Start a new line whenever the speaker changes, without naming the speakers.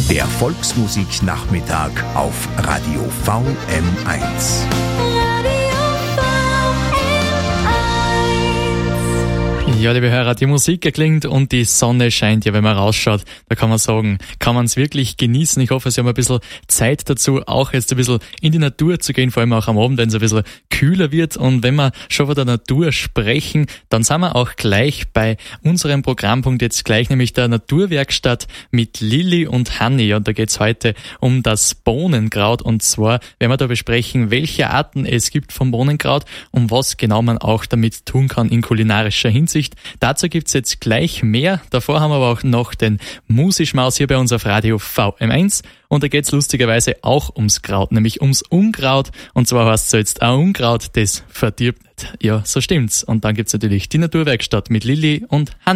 Der Volksmusiknachmittag auf Radio VM1.
Ja, liebe Hörer, die Musik erklingt und die Sonne scheint. Ja, wenn man rausschaut, da kann man sagen, kann man es wirklich genießen. Ich hoffe, Sie haben ein bisschen Zeit dazu, auch jetzt ein bisschen in die Natur zu gehen, vor allem auch am Abend, wenn es ein bisschen kühler wird. Und wenn wir schon von der Natur sprechen, dann sind wir auch gleich bei unserem Programmpunkt jetzt gleich, nämlich der Naturwerkstatt mit Lilly und Hanni. Und da geht's heute um das Bohnenkraut. Und zwar werden wir da besprechen, welche Arten es gibt vom Bohnenkraut und was genau man auch damit tun kann in kulinarischer Hinsicht. Dazu gibt's jetzt gleich mehr. Davor haben wir aber auch noch den Musischmaus hier bei uns auf Radio VM1. Und da geht's lustigerweise auch ums Kraut, nämlich ums Unkraut. Und zwar heißt es jetzt ein Unkraut, das verdirbt nicht. Ja, so stimmt's. Und dann gibt's natürlich die Naturwerkstatt mit Lilly und Hanni.